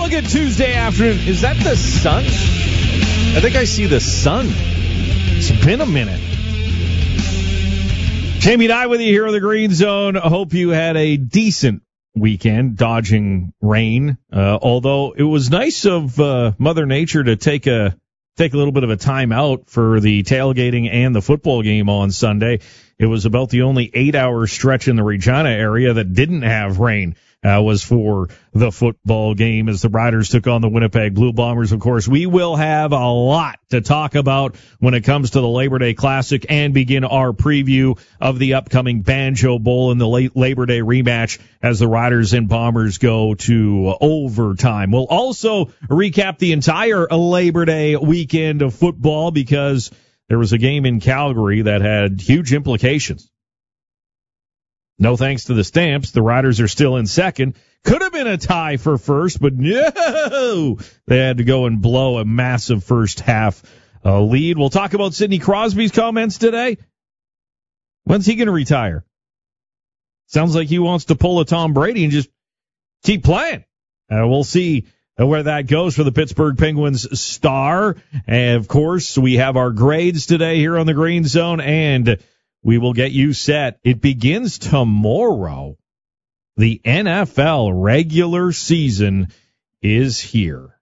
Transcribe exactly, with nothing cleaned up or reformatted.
Well, good Tuesday afternoon. Is that the sun? I think I see the sun. It's been a minute. Jamie and I with you here on the Green Zone. I hope you had a decent weekend dodging rain. Uh, although it was nice of uh, Mother Nature to take a take a little bit of a time out for the tailgating and the football game on Sunday. It was about the only eight-hour stretch in the Regina area that didn't have rain. Uh, was for the football game as the Riders took on the Winnipeg Blue Bombers. Of course, we will have a lot to talk about when it comes to the Labor Day Classic and begin our preview of the upcoming Banjo Bowl and the late Labor Day rematch as the Riders and Bombers go to overtime. We'll also recap the entire Labor Day weekend of football because there was a game in Calgary that had huge implications. No thanks to the Stamps. The Riders are still in second. Could have been a tie for first, but no! They had to go and blow a massive first half uh, lead. We'll talk about Sidney Crosby's comments today. When's he going to retire? Sounds like he wants to pull a Tom Brady and just keep playing. Uh, we'll see where that goes for the Pittsburgh Penguins star. And, of course, we have our grades today here on the Green Zone, and we will get you set. It begins tomorrow. The N F L regular season is here.